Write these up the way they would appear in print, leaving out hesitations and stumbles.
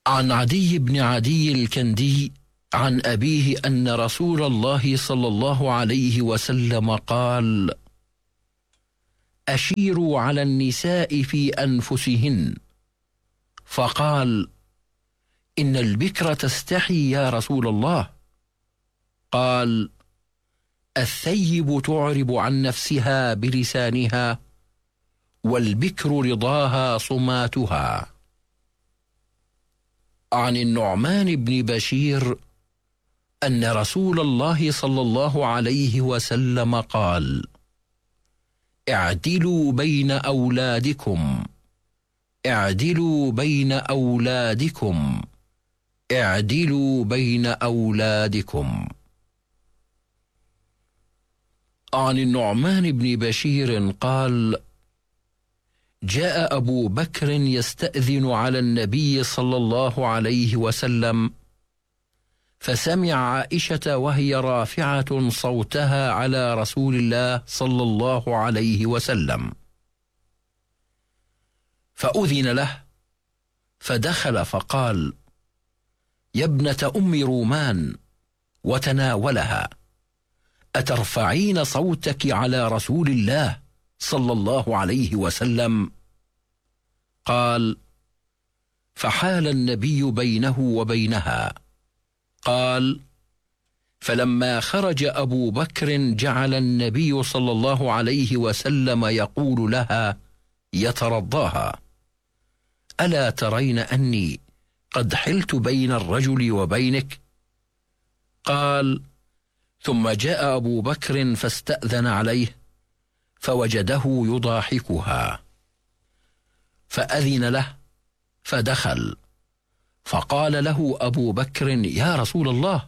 عن عدي بن عدي الكندي عن أبيه أن رسول الله صلى الله عليه وسلم قال: أشيروا على النساء في أنفسهن. فقال: إن البكر تستحي يا رسول الله. قال: الثيب تعرب عن نفسها بلسانها، والبكر رضاها صماتها. عن النعمان بن بشير أن رسول الله صلى الله عليه وسلم قال: اعدلوا بين أولادكم، اعدلوا بين أولادكم، اعدلوا بين أولادكم. عن النعمان بن بشير قال: جاء أبو بكر يستأذن على النبي صلى الله عليه وسلم، فسمع عائشة وهي رافعة صوتها على رسول الله صلى الله عليه وسلم، فأذن له، فدخل فقال: يا ابنة أم رومان، وتناولها: أترفعين صوتك على رسول الله صلى الله عليه وسلم؟ قال: فحال النبي بينه وبينها. قال: فلما خرج أبو بكر جعل النبي صلى الله عليه وسلم يقول لها يترضاها: ألا ترين أني قد حلت بين الرجل وبينك؟ قال: ثم جاء أبو بكر فاستأذن عليه، فوجده يضاحكها، فأذن له، فدخل، فقال له أبو بكر: يا رسول الله،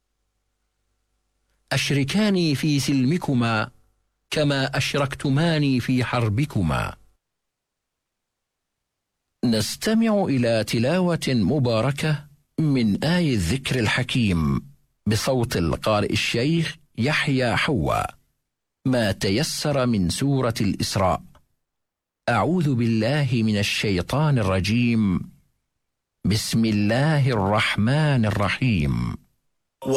أشركاني في سلمكما كما أشركتماني في حربكما. نستمع إلى تلاوة مباركة من آي الذكر الحكيم بصوت القارئ الشيخ يحيى حواء، ما تيسر من سورة الإسراء. أعوذ بالله من الشيطان الرجيم. بسم الله الرحمن الرحيم.